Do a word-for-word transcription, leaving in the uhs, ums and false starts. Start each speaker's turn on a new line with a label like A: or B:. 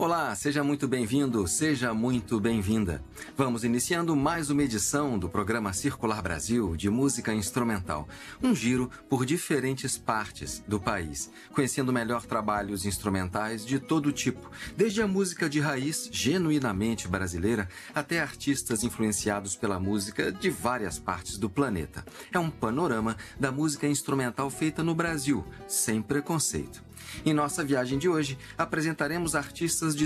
A: Olá, seja muito bem-vindo, seja muito bem-vinda. Vamos iniciando mais uma edição do programa Circular Brasil de música instrumental. Um giro por diferentes partes do país, conhecendo melhor trabalhos instrumentais de todo tipo, desde a música de raiz genuinamente brasileira até artistas influenciados pela música de várias partes do planeta. É um panorama da música instrumental feita no Brasil, sem preconceito. Em nossa viagem de hoje, apresentaremos artistas de